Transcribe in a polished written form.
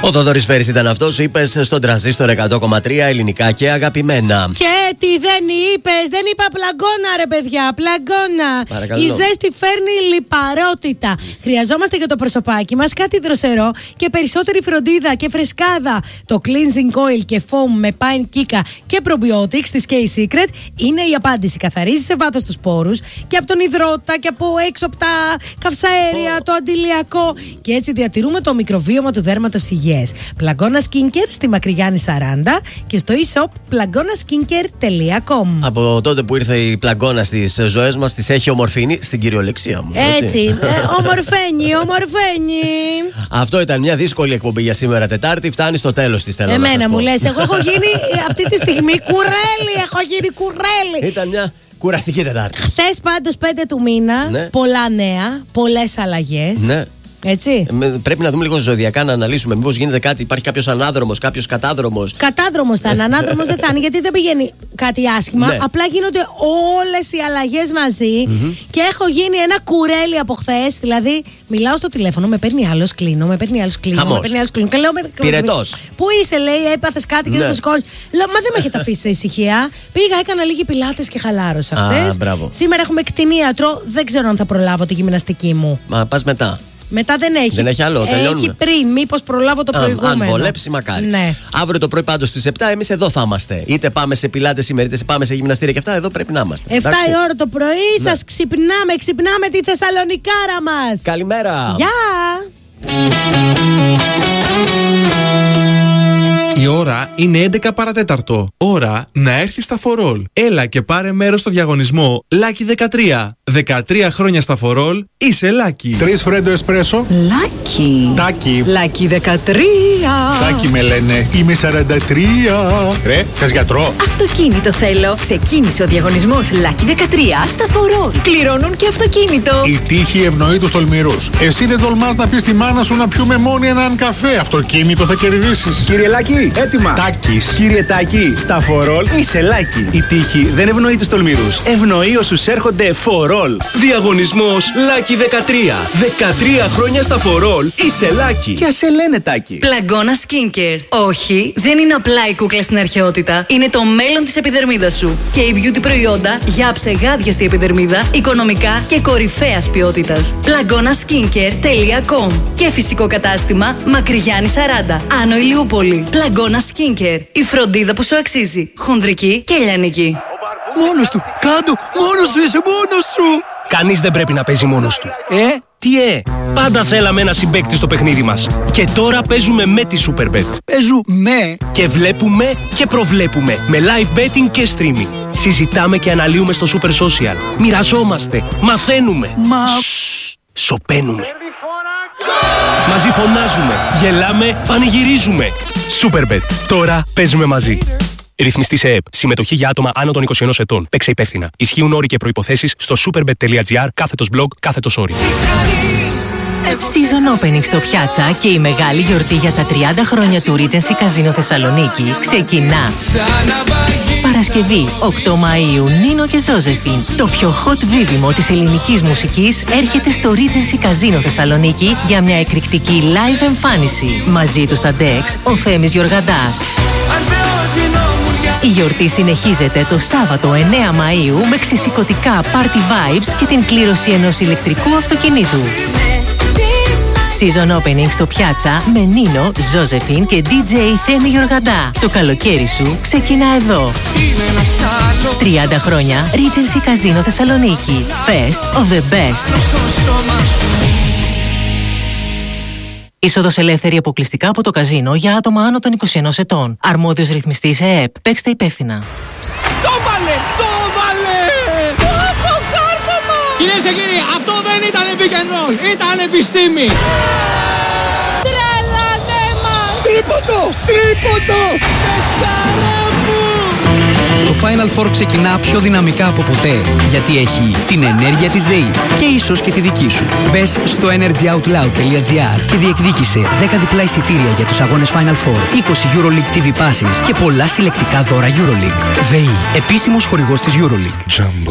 Ο Θοδωρής Φέρης ήταν αυτός. Είπες στον Τρανζίστορ 100,3 ελληνικά και αγαπημένα. Και τι δεν είπες? Δεν είπα πλαγκώνα, ρε παιδιά. Πλαγκώνα. Παρακαλώ. Η ζέστη φέρνει λιπαρότητα. Χρειαζόμαστε για το προσωπάκι μας κάτι δροσερό και περισσότερη φροντίδα και φρεσκάδα. Το cleansing oil και foam με pine kika και probiotics της K-Secret είναι η απάντηση. Καθαρίζει σε βάθος τους πόρους και από τον υδρότα και από έξω από τα καυσαέρια, το αντιλιακό. Και έτσι διατηρούμε το μικροβίωμα του δέρματος υγιές. Πλαγκώνα Skincare στη Μακρυγιάννη 40 και στο e-shop plaggonaskincare.com. Από τότε που ήρθε η πλαγκώνα στις ζωές μας, τις έχει ομορφύνει στην κυριολεξία μου. Έτσι. Ομορφαίνει. Αυτό ήταν μια δύσκολη εκπομπή για σήμερα Τετάρτη. Φτάνει στο τέλος της, θέλω να σας Εμένα πω. μου λες, εγώ έχω γίνει αυτή τη στιγμή κουρέλι. Ήταν μια κουραστική Τετάρτη. Χθες πάντως 5 του μήνα, Ναι. πολλά νέα, πολλές αλλαγές. Ναι. Έτσι. Πρέπει να δούμε λίγο ζωδιακά, να αναλύσουμε. Μήπως γίνεται κάτι, υπάρχει κάποιος ανάδρομος, κάποιος κατάδρομος. Κατάδρομος θα είναι, ανάδρομος δεν θα είναι, γιατί δεν πηγαίνει κάτι άσχημα. Ναι. Απλά γίνονται όλες οι αλλαγές μαζί και έχω γίνει ένα κουρέλι από χθες. Δηλαδή, μιλάω στο τηλέφωνο, με παίρνει άλλος, κλείνω, με παίρνει άλλος, κλείνω. Χαμός. Με παίρνει άλλος, κλείνω. Και λέω, Πυρετός. Πού είσαι, λέει, έπαθες κάτι και Ναι. δεν το σηκώνεις. Λέω, μα δεν με έχετε αφήσει σε ησυχία. Πήγα, έκανα λίγοι πιλάτες και χαλάρωσα χθες. Μπράβο. Σήμερα έχουμε κτηνίατρο, δεν ξέρω αν θα προλάβω τη γυμναστική μου. Μα πας μετά. Μετά δεν έχει. Δεν έχει άλλο, τελειώνουμε. Έχει πριν, μήπως προλάβω το προηγούμενο. Αν βολέψει, μακάρι. Ναι. Αύριο το πρωί πάντως στις 7 εμείς εδώ θα είμαστε. Είτε πάμε σε πιλάτες σήμερα, είτε πάμε σε γυμναστήρια και αυτά, εδώ πρέπει να είμαστε. 7 Εντάξει? η ώρα το πρωί, Ναι. σας ξυπνάμε τη Θεσσαλονικάρα μας. Καλημέρα. Γεια! Η ώρα είναι 11 παρατέταρτο. Ώρα να έρθει στα For All. Έλα και πάρε μέρος στο διαγωνισμό Lucky 13. 13 χρόνια στα For All, είσαι Lucky. 3 φρέντο εσπρέσο. Λάκι. Τάκι. Λάκι 13. Τάκι με λένε. Είμαι 43. Ρε, θες γιατρό? Αυτοκίνητο θέλω. Ξεκίνησε ο διαγωνισμός Λάκι 13 στα For All. Κληρώνουν και αυτοκίνητο. Η τύχη ευνοεί τους τολμηρούς. Εσύ δεν τολμάς να πεις στη μάνα σου να πιούμε μόνοι έναν καφέ. Αυτοκίνητο θα κερδίσεις. Κύριε Λάκη, έτοιμα. Τάκης. Κύριε Τάκη, στα For All είσαι Λάκη. Η τύχη δεν ευνοεί τους τολμηρούς. Ευνοεί όσους έρχονται For All. Διαγωνισμός Λάκη 13. 13 χρόνια στα For All είσαι Λάκη. Και ας σε λένε Τάκη. Πλαγκώνα Skincare. Όχι, δεν είναι απλά η κούκλα στην αρχαιότητα. Είναι το μέλλον της επιδερμίδας σου. Και η beauty προϊόντα για αψεγάδιαστη επιδερμίδα, οικονομικά και κορυφαίας ποιότητας. plaggonaskincare.com. Και φυσικό κατάστημα Μακρυγιάννη 40. Άνω Ηλιούπολη. Πλαγκώνα Skincare. Η φροντίδα που σου αξίζει. Χονδρική και λιανική. Μόνος του! Κάντο! Μόνος σου είσαι! Μόνος σου! Κανείς δεν πρέπει να παίζει μόνος του. Τι πάντα θέλαμε ένα συμπαίκτη στο παιχνίδι μας. Και τώρα παίζουμε με τη Superbet. Παίζουμε! Και βλέπουμε και προβλέπουμε με live betting και streaming. Συζητάμε και αναλύουμε στο Super Social. Μοιραζόμαστε, μαθαίνουμε. Σωπαίνουμε. Μαζί φωνάζουμε, γελάμε, πανηγυρίζουμε. Superbet. Τώρα παίζουμε μαζί. Ρυθμιστή σε ΕΕΠ. Συμμετοχή για άτομα άνω των 21 ετών. Παίξε υπεύθυνα. Ισχύουν όροι και προϋποθέσεις στο superbet.gr/blog/sorry. Season Opening στο Πιάτσα και η μεγάλη γιορτή για τα 30 χρόνια του Regency Casino Θεσσαλονίκη ξεκινά. Παρασκευή 8 Μαΐου, Νίνο και Ζώζεφιν. Το πιο hot δίδυμο της ελληνικής μουσικής έρχεται στο Regency Casino Θεσσαλονίκη για μια εκρηκτική live εμφάνιση. Μαζί του στα Dex, ο Θέμης Γιοργαντάς. Η γιορτή συνεχίζεται το Σάββατο 9 Μαΐου με ξεσηκωτικά party vibes και την κλήρωση ενός ηλεκτρικού αυτοκινήτου. Season Opening στο Πιάτσα με Νίνο, Ζώζεφιν και DJ Θέμη Γιοργαντά. Το καλοκαίρι σου ξεκινά εδώ. 30 χρόνια Regency Casino Θεσσαλονίκη. Best of the best. Είσοδος ελεύθερη αποκλειστικά από το καζίνο για άτομα άνω των 21 ετών. Αρμόδιος ρυθμιστής ΕΕΠ. Παίξτε υπεύθυνα. Το βάλε! Το βάλε! Το κάρφωμα! Κυρίες και κύριοι, αυτό δεν ήταν pick and roll, ήταν επιστήμη! Τρελανέ μας! Τρίποντο! Τρίποντο! Πετιάρα μου! Το Final Four ξεκινά πιο δυναμικά από ποτέ, γιατί έχει την ενέργεια της ΔΕΗ και ίσως και τη δική σου. Μπες στο energyoutloud.gr και διεκδίκησε 10 διπλά εισιτήρια για τους αγώνες Final Four, 20 EuroLeague TV passes και πολλά συλλεκτικά δώρα EuroLeague. ΔΕΗ, επίσημος χορηγός της EuroLeague.